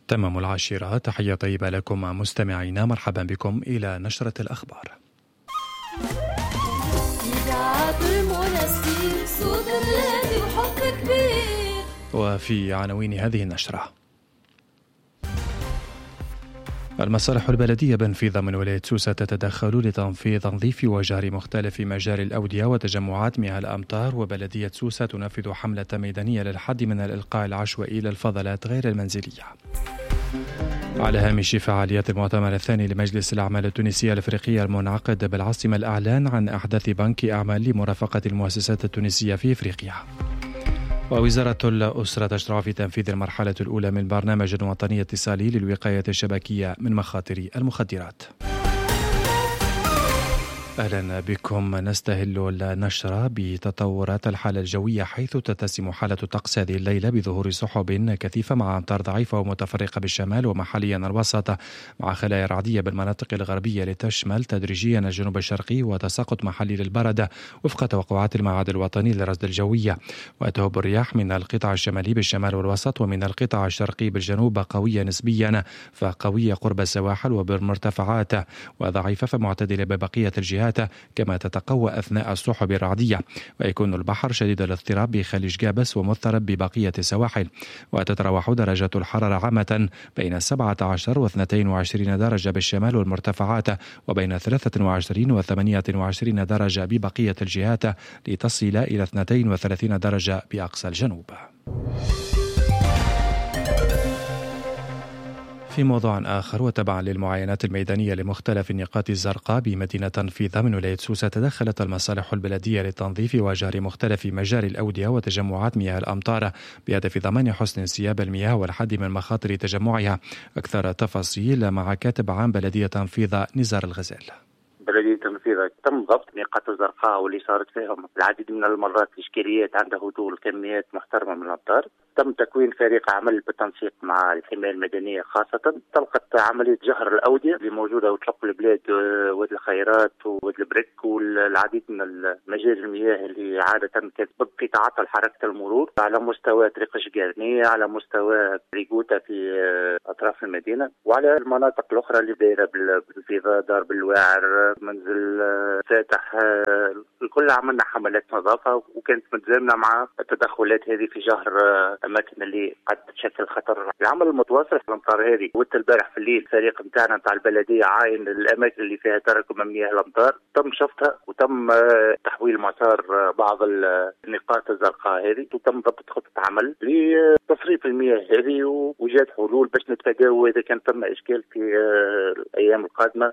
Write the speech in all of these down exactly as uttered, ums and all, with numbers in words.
تمام العاشرة. تحية طيبة لكم مستمعينا، مرحبا بكم إلى نشرة الأخبار. وفي عناوين هذه النشرة: المصالح البلدية بنفيذة من ولاية سوسة تتدخل لتنفيذ تنظيف وجهر مختلف مجاري الأودية وتجمعات مياه الأمطار، وبلدية سوسة تنفذ حملة ميدانية للحد من الإلقاء العشوائي للفضلات غير المنزلية. على هامش فعاليات المؤتمر الثاني لمجلس الأعمال التونسية الأفريقية المنعقد بالعاصمة الإعلان عن أحداث بنك أعمال لمرافقة المؤسسات التونسية في إفريقيا. ووزارة الأسرة تشرع في تنفيذ المرحلة الأولى من برنامج وطني اتصالي للوقاية الشبكية من مخاطر المخدرات. أهلا بكم. نستهل النشرة بتطورات الحالة الجوية، حيث تتسم حالة الطقس هذه الليلة بظهور سحب كثيفة مع أمطار ضعيفة ومتفرقة بالشمال ومحليا الوسط، مع خلايا رعدية بالمناطق الغربية لتشمل تدريجيا الجنوب الشرقي وتساقط محلي للبرد وفق توقعات المعهد الوطني للرصد الجوية. وتهب الرياح من القطاع الشمالي بالشمال والوسط ومن القطاع الشرقي بالجنوب قوية نسبيا، فقوية قرب السواحل وبالمرتفعات، وضعيفة فمعتدلة ببقية الجهات، كما تتقوى أثناء السحب الرعدية. ويكون البحر شديد الاضطراب بخليج جابس ومضطرب ببقية السواحل. وتتراوح درجات الحرارة عامة بين سبعة عشر واثنين وعشرين درجة بالشمال والمرتفعات، وبين ثلاثة وعشرين وثمانية وعشرين درجة ببقية الجهات، لتصل إلى اثنتين وثلاثين درجة بأقصى الجنوب. في موضوع آخر، وتبعا للمعاينات الميدانية لمختلف النقاط الزرقاء بمدينة تنفيذة من ولاية سوسة، تدخلت المصالح البلدية للتنظيف وجهر مختلف مجاري الأودية وتجمعات مياه الأمطار بهدف ضمان حسن انسياب المياه والحد من مخاطر تجمعها. أكثر تفاصيل مع كاتب عام بلدية تنفيذة نزار الغزال. بلدية تنفيذ تم ضبط النقاط الزرقاء واللي صارت فيهم العديد من المرات إشكاليات عند هطول كميات محترمة من الأمطار. تم تكوين فريق عمل بالتنسيق مع الحماية المدنية، خاصة طلقت عملية جهر الأودية اللي موجودة وتشق البلاد، واد الخيرات وواد البريك والعديد من مجاري المياه اللي عادة كانت في تعطل حركة المرور على مستوى طريق الشقارنية، على مستوى ريغوتا في أطراف المدينة، وعلى المناطق الأخرى اللي دايرة بالفيضة، دار بالواعر، منزل فاتح. الكل عملنا حملات نظافة، وكانت متزامنة مع التدخلات هذه في جهر الأماكن اللي قد تشكل خطر. العمل المتواصل في الأمطار هذه، وقت البارح في الليل الفريق نتاعنا نتاع البلدية عاين الأماكن اللي فيها تراكم مياه الأمطار، تم شفتها وتم تحويل مسار بعض النقاط الزرقاء هذه، وتم ضبط خطة عمل لتصريف المياه هذه ووجاد حلول باش نتفاداو إذا كان ثم إشكال في الأيام القادمة.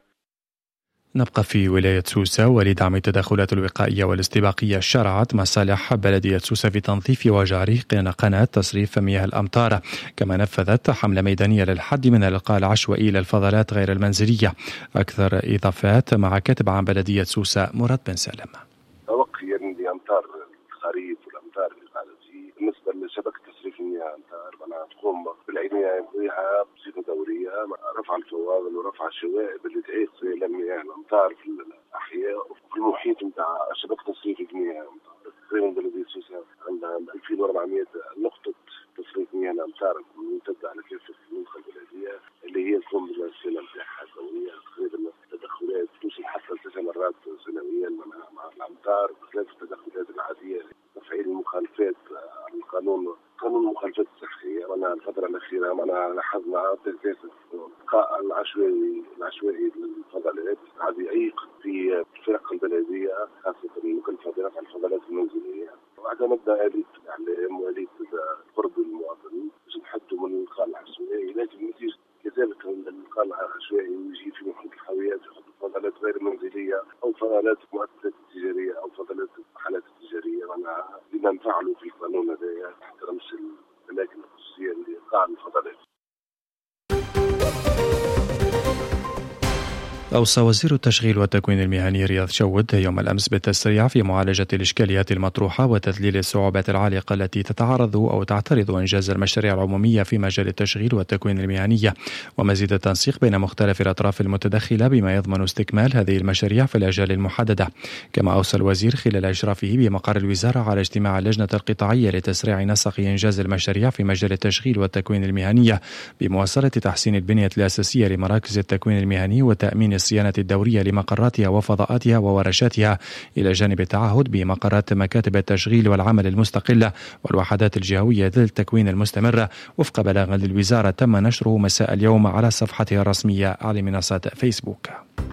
نبقى في ولاية سوسة، ولدعم التدخلات الوقائية والاستباقية شرعت مصالح بلدية سوسة في تنظيف وجهر قناة تصريف مياه الأمطار، كما نفذت حملة ميدانية للحد من الإلقاء العشوائي للفضلات غير المنزلية. أكثر إضافات مع كاتب عام بلدية سوسة مراد بن سالم. توقيا لأمطار الخريف والأمطار اللي قاعدة تجي، بالنسبة لشبكة تصريف المياه الأمطار أنا تقوم بالعناية بها بصفة دورية، رفع الفواضل ورفع الشوائب اللي تعيق سيل مياه الأمطار في الأحياء وفي المحيط نتاع شبكة تصريف المياه الأمطار. تقريبا بلدية سوسة عندها ألفين وأربعمائة نقطة تصريف مياه الأمطار ممتدة على كافة المنطقة البلدية، اللي هي تقوم بالصيانة نتاعها الدورية. تقريبا تدخلات توصل حتى تسع مرات سنويا مع الأمطار، بخلاف التدخلات العادية تفعيل المخالفات القانون قانون المخالفات الصحية. وانا الفترة الأخيرة معنا لاحظنا تكثيف الإلقاء العشوائي العشوائي للفضلات، هذا يعيق في الفرق البلدية، خاصة المكلفة برفع الفضلات المنزلية. واعتمدنا آلية الإعلام وآلية قرب المواطنين باش نحدوا من الإلقاء العشوائي، لكن نتيجة كذلك الإلقاء العشوائي يجي في محيط الحاويات يحط فضلات غير منزلية أو فضلات مؤسسات تجارية أو فضلات محلات تجارية. وانا لما نفعلوا في القانون هذا تحت رمز الأماكن الخصوصية لإلقاء الفضلات. أوصى وزير التشغيل والتكوين المهني رياض شود يوم الأمس بالتسريع في معالجة الإشكاليات المطروحة وتذليل الصعوبات العالقة التي تتعرض أو تعترض إنجاز المشاريع العمومية في مجال التشغيل والتكوين المهني، ومزيد التنسيق بين مختلف الأطراف المتدخلة بما يضمن استكمال هذه المشاريع في الأجال المحددة. كما أوصى الوزير خلال إشرافه بمقر الوزارة على اجتماع اللجنة القطاعية لتسريع نسق إنجاز المشاريع في مجال التشغيل والتكوين المهني بمواصلة تحسين البنية الأساسية لمراكز التكوين المهني وتأمين الصيانة الدورية لمقراتها وفضاءاتها وورشاتها، إلى جانب التعهد بمقرات مكاتب التشغيل والعمل المستقلة والوحدات الجهوية للتكوين المستمرة، وفق بلاغ للوزارة تم نشره مساء اليوم على صفحتها الرسمية على منصة فيسبوك.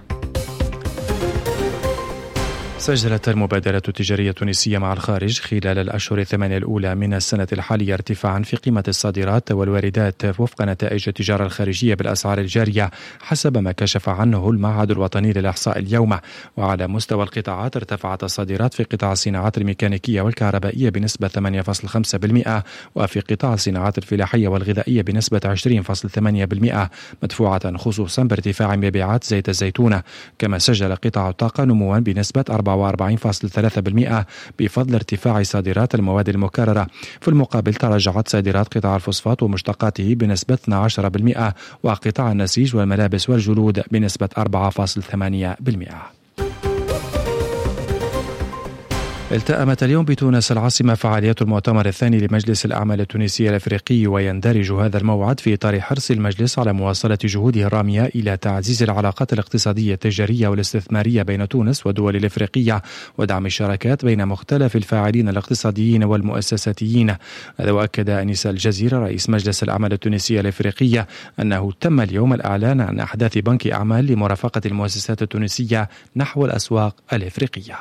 سجلت المبادرة التجارية التونسية مع الخارج خلال الأشهر الثمانية الأولى من السنة الحالية ارتفاعا في قيمة الصادرات والواردات وفق نتائج التجارة الخارجية بالأسعار الجارية حسب ما كشف عنه المعهد الوطني للإحصاء اليوم. وعلى مستوى القطاعات ارتفعت الصادرات في قطاع الصناعات الميكانيكية والكهربائية بنسبة ثمانية فاصلة خمسة بالمئة، وفي قطاع الصناعات الفلاحية والغذائية بنسبة عشرين فاصلة ثمانية بالمئة، مدفوعة خصوصا بارتفاع مبيعات زيت الزيتون. كما سجل قطاع الطاقة نموا بنسبة أربعة وأربعين فاصلة ثلاثة بالمئة بفضل ارتفاع صادرات المواد المكررة. في المقابل تراجعت صادرات قطاع الفوسفات ومشتقاته بنسبة اثني عشر بالمئة، وقطاع النسيج والملابس والجلود بنسبة أربعة فاصلة ثمانية بالمئة. التأمت اليوم بتونس العاصمة فعاليات المؤتمر الثاني لمجلس الأعمال التونسي الأفريقي، ويندرج هذا الموعد في إطار حرص المجلس على مواصلة جهوده الرامية إلى تعزيز العلاقات الاقتصادية التجارية والاستثمارية بين تونس والدول الإفريقية ودعم الشراكات بين مختلف الفاعلين الاقتصاديين والمؤسساتيين. هذا وأكد أنيس الجزيرة رئيس مجلس الأعمال التونسي الأفريقية أنه تم اليوم الإعلان عن أحداث بنك أعمال لمرافقة المؤسسات التونسية نحو الأسواق الإفريقية.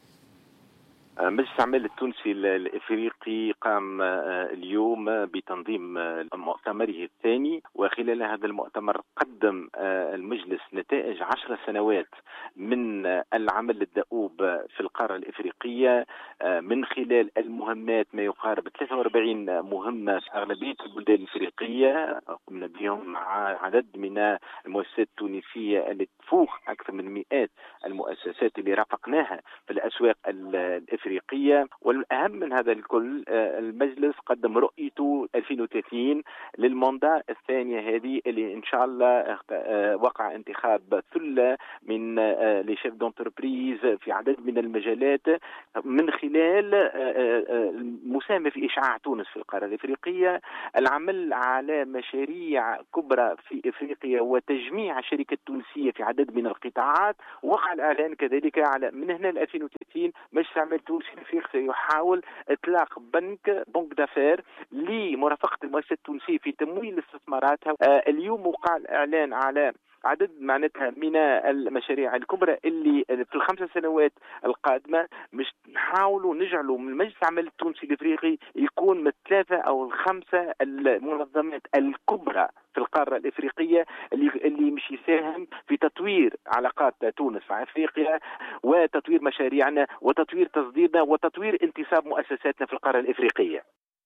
مجلس الأعمال التونسي الإفريقي قام اليوم بتنظيم مؤتمره الثاني، وخلال هذا المؤتمر قدم المجلس نتائج عشر سنوات من العمل الدؤوب في القارة الإفريقية من خلال المهمات ما يقارب ثلاثة وأربعين مهمة في أغلبية البلدان الإفريقية قمنا بهم مع عدد من المؤسسات التونسية اللي تفوق أكثر من مئات المؤسسات اللي رافقناها في الأسواق الإفريقية. والأهم من هذا الكل المجلس قدم رؤيته ألفين وثلاثين للمندا الثانية هذه اللي إن شاء الله وقع انتخاب ثلة من لي شيف دونتربريز في عدد من المجالات من خلال المساهمة في إشعاع تونس في القارة الإفريقية، العمل على مشاريع كبرى في إفريقيا وتجميع الشركة التونسية في عدد من القطاعات. وقع الإعلان كذلك على من هنا ل ألفين وثلاثين مجلس الأعمال التونسي الإفريقي سيحاول إطلاق بنك بنك دافير لمرافقة المؤسسات التونسية في تمويل استثماراتها. آه اليوم وقع الإعلان على عدد معناتها من المشاريع الكبرى اللي في الخمس سنوات القادمة مش نحاولوا نجعلوا من مجلس العمل التونسي الإفريقي يكون من ثلاثة أو الخمسة المنظمات الكبرى في القارة الإفريقية اللي اللي مش يساهم في تطوير علاقات تونس مع أفريقيا وتطوير مشاريعنا وتطوير تصديرنا وتطوير انتساب مؤسساتنا في القارة الإفريقية.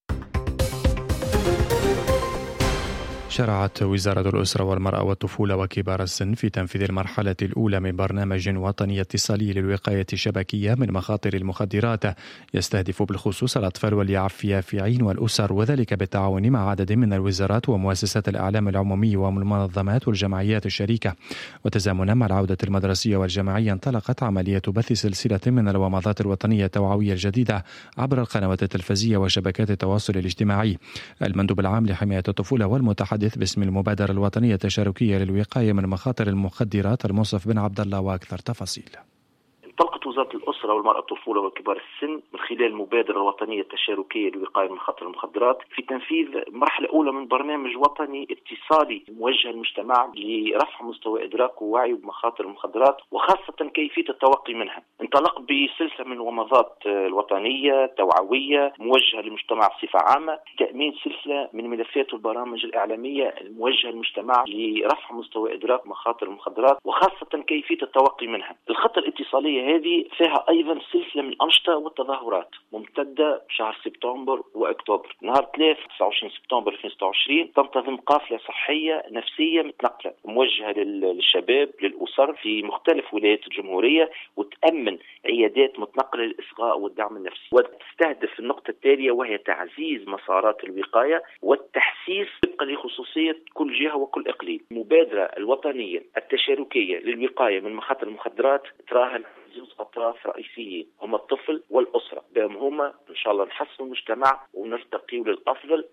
شرعت وزارة الأسرة والمرأة والطفولة وكبار السن في تنفيذ المرحلة الأولى من برنامج وطني اتصالي للوقاية الشبكية من مخاطر المخدرات، يستهدف بالخصوص الأطفال واليافعين والأسر، وذلك بالتعاون مع عدد من الوزارات ومؤسسات الإعلام العمومي والمنظمات والجمعيات الشريكة. وتزامنا مع العودة المدرسية والجماعية انطلقت عملية بث سلسلة من الومضات الوطنية التوعوية الجديدة عبر القنوات التلفزيونية وشبكات التواصل الاجتماعي. المندوب العام لحماية الطفولة والمتحدث باسم المبادرة الوطنية التشاركية للوقاية من مخاطر المخدرات المنصف بن عبد الله وأكثر تفاصيل. انطلقت وزارة الأسرة والمرأة والطفولة وكبار السن من خلال المبادرة الوطنية التشاركية للوقاية من مخاطر المخدرات في تنفيذ مرحلة أولى من برنامج وطني اتصالي موجه للمجتمع لرفع مستوى إدراكه ووعيه بمخاطر المخدرات وخاصة كيفية التوقي منها. انطلق بسلسلة من الومضات الوطنية توعوية موجهة للمجتمع بصفة عامة، تأمين سلسلة من ملفات والبرامج الإعلامية الموجهة للمجتمع لرفع مستوى إدراك مخاطر المخدرات وخاصة كيفية التوقي منها. الخطة الاتصالية هذه فيها أيضا سلسلة من الأنشطة والتظاهرات ممتدة بشهر سبتمبر وأكتوبر. نهار ثلاثة تسعة وعشرين سبتمبر ألفين وستة وعشرين تنتظم قافلة صحية نفسية متنقلة موجهة للشباب للأسر في مختلف ولايات الجمهورية، وتأمن عيادات متنقلة للإصغاء والدعم النفسي، وتستهدف النقطة التالية وهي تعزيز مسارات الوقاية والتحسيس طبقا لخصوصية كل جهة وكل إقليم. المبادرة الوطنية التشاركية للوقاية من مخاطر المخدرات تراهن زوج أطراف رئيسيين، هما الطفل والأسرة، بهم هما إن شاء الله نحسن المجتمع ونرتقي للأفضل.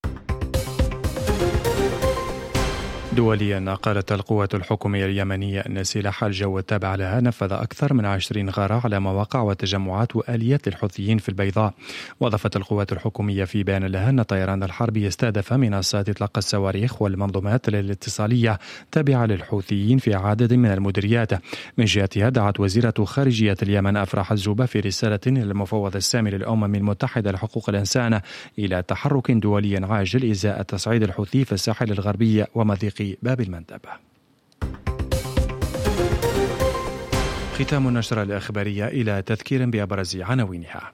دوليا، قالت القوات الحكومية اليمنية أن سلاح الجو التابع لها نفذ أكثر من عشرين غارة على مواقع وتجمعات وآليات للحوثيين في البيضاء. وأضافت القوات الحكومية في بيان لها أن الطيران الحربي استهدف منصات إطلاق الصواريخ والمنظومات الاتصالية تابعة للحوثيين في عدد من المديريات. من جهتها دعت وزيرة خارجية اليمن أفراح الزوبة في رسالة للمفوض السامي للأمم المتحدة لحقوق الإنسان إلى تحرك دولي عاجل إزاء تصعيد الحوثي في الساحل الغربي ومضيق باب المندب. ختام النشرة الإخبارية إلى تذكير بأبرز عناوينها.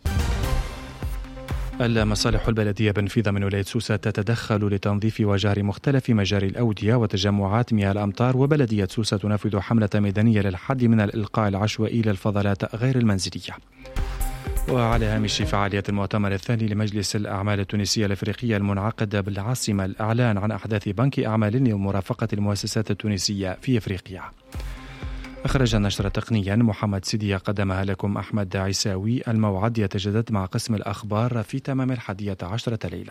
المصالح البلدية بنفيذة من ولاية سوسة تتدخل لتنظيف وجار مختلف مجاري الأودية وتجمعات مياه الأمطار، وبلدية سوسة تنفذ حملة ميدانية للحد من الإلقاء العشوائي للفضلات غير المنزلية. وعلى هامش فعاليات المؤتمر الثاني لمجلس الأعمال التونسية الأفريقية المنعقد بالعاصمة، الإعلان عن أحداث بنك أعمال لمرافقة المؤسسات التونسية في أفريقيا. أخرج النشرة تقنيا محمد سيدي، قدمها لكم أحمد عيساوي. الموعد يتجدد مع قسم الأخبار في تمام الحادية عشرة ليلا.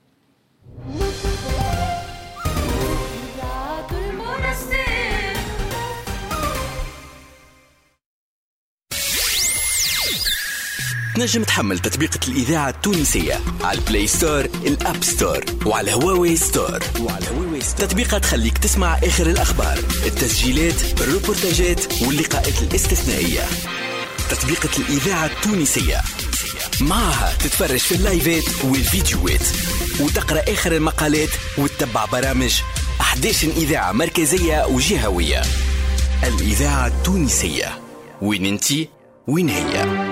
تنجم تحمل تطبيقة الإذاعة التونسية على البلاي ستور، الأب ستور، وعلى هواوي ستور. وعلى هواوي ستور تطبيقات تخليك تسمع آخر الأخبار، التسجيلات، الروبورتاجات واللقاءات الاستثنائية. تطبيقة الإذاعة التونسية معها تتفرج في اللايفات والفيديوهات وتقرأ آخر المقالات وتتبع برامج أحد عشر إذاعة مركزية وجهوية. الإذاعة التونسية، وين انتي وين هي.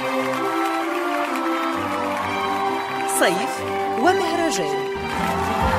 صيف ومهرجان.